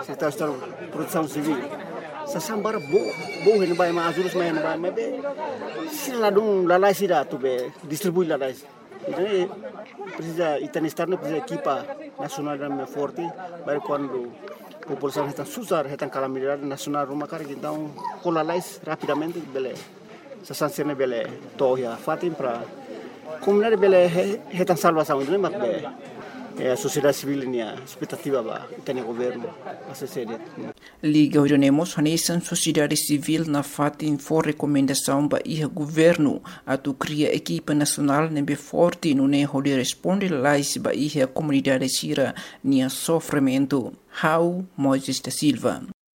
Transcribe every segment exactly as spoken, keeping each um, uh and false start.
Setor produção civil. Sasambara bo bo hen vai mais juros mais vai mais be. Sila dum lalai sida tu be distribui lalai. Então precisa italiano externo precisa equipa nacional da forte para quando a população está susar está calamidade nacional rumah cara então colalais rapidamente bele. Sasansene bele tohia fatim para comunidade bele está salvação não mas be. É a sociedade civil nia expectativa ba tem governo a sociedade. Liga Orionemos Hanesan sociedade civil na fatin for recomendação ba iha governo atu cria equipa nacional nebe forte no ne holi responde lais ba iha comunidade sira nia sofrimento. How Moises da Silva.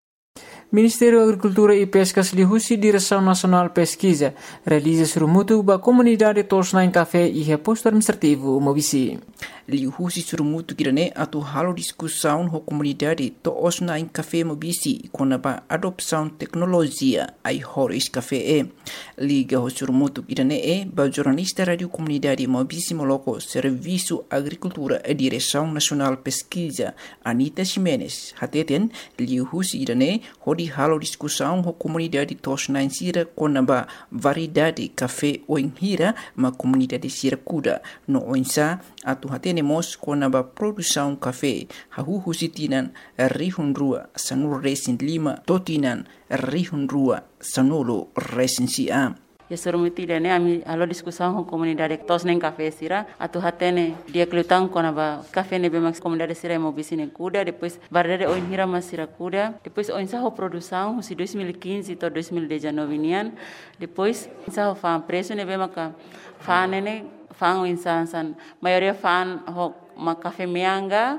Ministério da Agricultura e Pescas Lihusi Direção Nacional Pesquisa realiza surmutu ba comunidade Tosnain Café e reposto administrativo Mobisi. Lihusi surmutu kirane atu halo discussão ho comunidade Tosnain Café Mobisi kona ba adopção tecnologia ai horis café e. Liga ho surmutu kirane e ba jornalista radio comunidade Mobisi Moloko Serviço Agricultura e Direção Nacional Pesquisa Anita Ximenes hateten Lihusi kirane hodi halo discussão ho comunidade Tosnain sira kona ba variedade café oinhira ma comunidade sira kuda no oinsa atu hatenemos kona ba produção café hahuhu sitinan rihun rua sanul resin lima totinan rihun rua sanolo resin sia. Ya surmuti dane ami halo discussão com comunidade Tosnain Café sira atu hatene dia kelutang kona ba café ne bemax comunidade sira Mobisi ne kuda depois variedade oinhira mas sira kuda depois oinsa ho produção si dois mil e quinze to dois mil e dezenove nian depois oinsa ho fan preço ne bemaca fan ne fan oinsa san maioria fan ho ma café mianga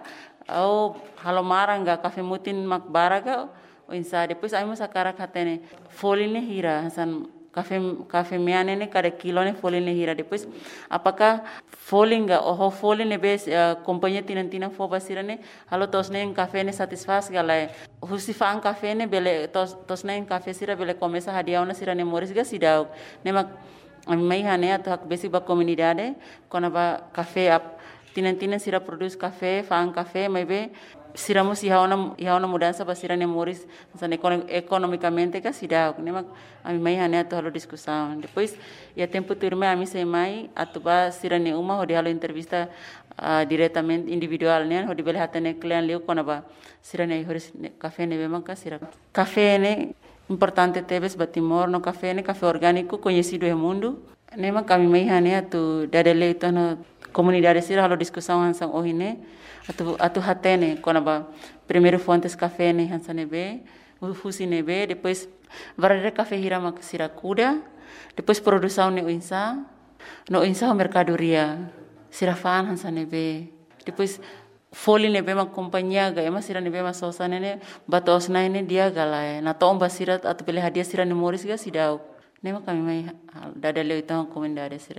ou halomaranga café mutin mak baraga oinsa depois ai mas akara hatene foline hira san Café café miane ne cada kilo ne folha ne hira depois apakah folinga oh folha ne bes uh, companhia tinan tinan fo basira ne halo tos ne café ne satisfaz galai husifan café ne bele tos tos ne café sira bele começa hadiau na sira ne moris ga sidau ne mak mai hane atu hak besi ba comunidade kona ba café ap tinan tinan sira produz café fan café mai be siramos e haona e haona mudança para sira ne moris san economicamente que sida ne mak ami mai hane atu halo discussão depois ia tempo turme ami sei mai atu ba sira ne uma hodi halo entrevista uh, diretamente individual ne hodi bele hatane client leu kona ba sira ne horis café ne be manka sira café ne importante tebes batimor no café ne café orgânico conhecido no mundo ne mak ami mai hane atu dadele itu no comunidade sira halo discussão hansang ohine atu atu hatene kona ba primeiro fontes café ne hansane be ufusi ne be depois varare café hira mak sira kuda depois produção ne insa no insa mercadoria sira fan hansane be depois foli ne be mak companhia ga ema sira ne be mas sosane ne batos na ne dia galai na tomba sira atu bele hadia sira ne moris ga sidau nema kami mai dadale itang comunidade sira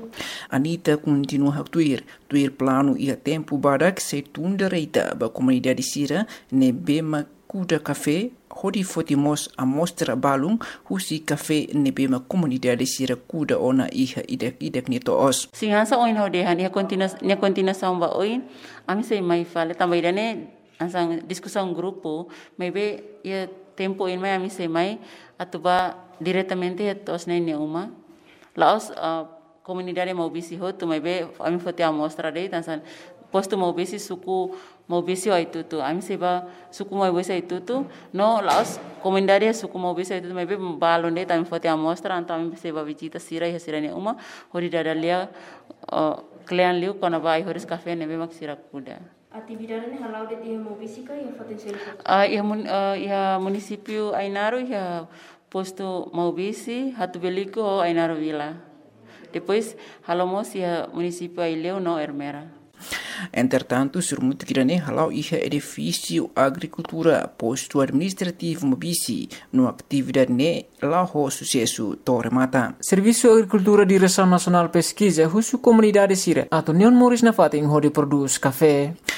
Anita continua a tuir tuir plano ia tempo barak se tunda reita ba comunidade sira ne bema kuda café hodi fotimos a mostra balung husi café ne bema comunidade sira kuda ona iha idek idek ni to os singansa oin hode han ia continua ia continua samba oin ami sei mai fale também dane ansang discussão grupo maybe ia tempo in mai ami sei mai atuba diretamente a Tosnain ne uma laos uh, comunidade Mobisi ho tu mai be ami fote a mostra dei tansan posto Mobisi suku Mobisi ai tutu ami seba suku Mobisi ai tutu no laos comunidade suku Mobisi ai tutu mai be balon dei tami fote a mostra anta ami seba visita sira e sira ne uma hori dadalia uh, clean liu kona vai horis café ne be mak sira kuda atividade ne halau de dia Mobisi ka ia potensial ah ia mun uh, ia município Ainaro ia posto Mobisi hatu beliko Ainaro Vila depois halomos ia município Aileu no Ermera. Entretanto, surmutu kirane halau iha edifício agricultura posto administrativo Mobisi no atividade ne lao sucesso Torre Mata. Serviço Agricultura Direção Nacional Pesquisa husu comunidade sira atau neon moris na fating hodi produz café.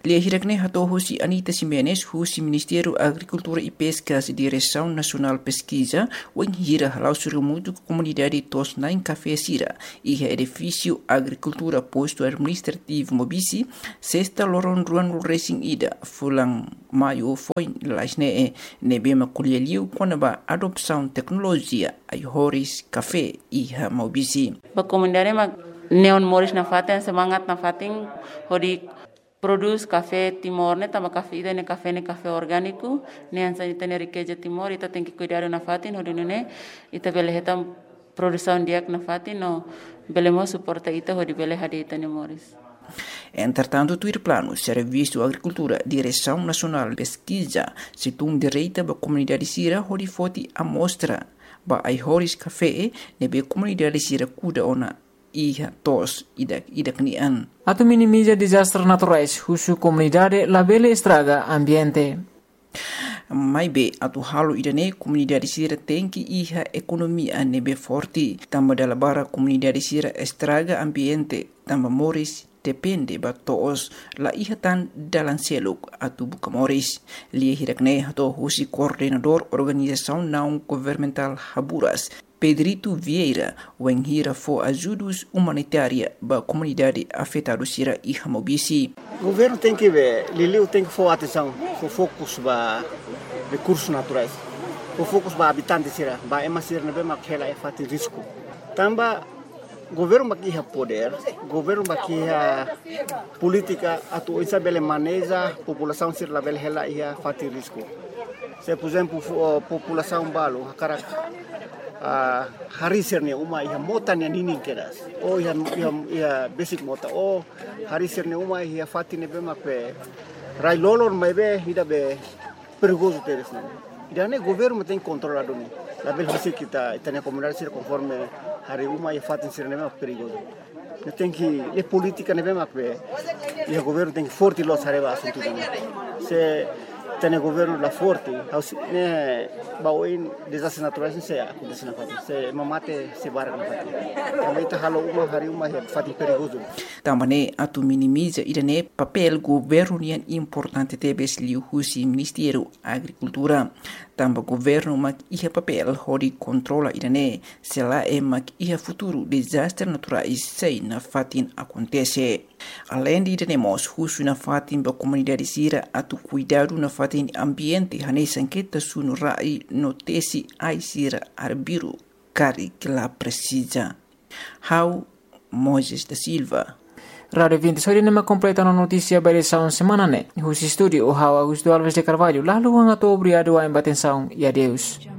Lia hirakne hato husi Anita Ximenes, husi Ministério Agricultura e Pescas, Direção Nacional Pesquisa, wen hira halau surumutu comunidade Tosnain Café Sira, e edifício Agricultura Posto Administrativo Mobisi, sexta loron ruan racing ida, fulang maio foi laisne e nebema kulialiu konaba adopção tecnologia ai horis café e Mobisi. Ba comunidade ma neon moris na faten semangat na fatin hodi produz café Timor ne tama café ida ne café ne café orgânico ne ansa ita ne riqueza Timor ita tem que cuidar na fatin hodi ne ita bele hetam produção diak na fatin no belemo suporta ita hodi bele hadi ita ne moris. Entretanto, tuir plano, Serviço Agricultura, Direção Nacional Pesquisa, se tum direita ba comunidade sira hodi foti amostra ba ai horis café nebe comunidade sira kuda ona iha tos idak idak nian. Atu minimiza desastres naturais, husu comunidade labele estraga ambiente. Mai be atu halo idane comunidade sira tem que iha economia nebe forte, tamba dala bara comunidade sira estraga ambiente, tamba moris depende ba toos la iha tan dalan seluk atu buka moris. Lia hirakne hato husi coordenador organização não governamental Haburas, Pedrito Vieira, wen hira fo ajudos humanitária ba comunidade afetada sira iha Mobisi. O governo tem que ver, Liliu tem que for atenção, for focus ba recursos naturais, for focus ba habitantes sira, ba ema sira nebe makela e fati risco. Tamba governo makiha poder, governo makiha política atu isabele maneja população sir label hela ia fati risco. Se por exemplo população balo hakara a hari sirne uma ia mota ne ninin keras. O ia ia basic mota o hari sirne uma ia fati ne bema pe rai lolor mebe ida be perigoso teres ne. Ida ne governo tem controlado ni. Label hasi kita itania comunidade sir conforme hari uma ia fatin sir nema perigoso. Ne tem que e política nema que e o governo tem que forte los areva assunto. Se tem governo la forte, ne baoin desastres naturais se acontece na fatin. Se mamate se barra na fatin. Também tá halo uma hari uma ia fatin perigoso. Também atu minimiza irane papel governo nian importante tebes liu husi Ministério Agricultura. Tamba governo mak iha papel hori controla irane se lá é mak iha futuro desastre naturais sei na fatin acontece. Além de iremos husu na fatin ba comunidade sira atu cuidado na fatin ambiente hane sanqueta sunu rai notesi ai sira arbiru kari que la precisa. How Moises da Silva. Radio vinte sori nama completano notícia ba edição semana ne. Husi studio o How Augusto Alves de Carvalho lalu ang ato obrigado a embatenção e adeus.